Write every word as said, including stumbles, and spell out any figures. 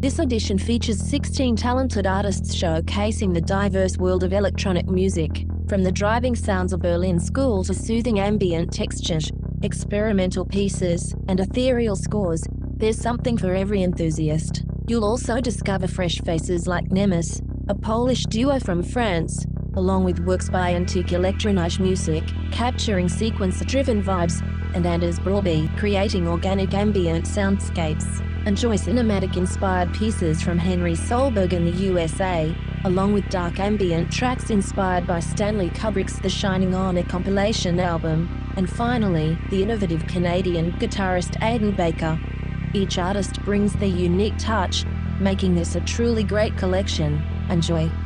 This edition features sixteen talented artists showcasing the diverse world of electronic music, from the driving sounds of Berlin School to soothing ambient textures, experimental pieces, and ethereal scores. There's something for every enthusiast. You'll also discover fresh faces like Nemes, a Polish duo from France, along with works by Antique Electronic Music, capturing sequence-driven vibes, and Anders Broby, creating organic ambient soundscapes. Enjoy cinematic-inspired pieces from Henry Solberg in the U S A, along with dark ambient tracks inspired by Stanley Kubrick's The Shining on a compilation album. And finally, the innovative Canadian guitarist Aidan Baker. Each artist brings their unique touch, making this a truly great collection. Enjoy.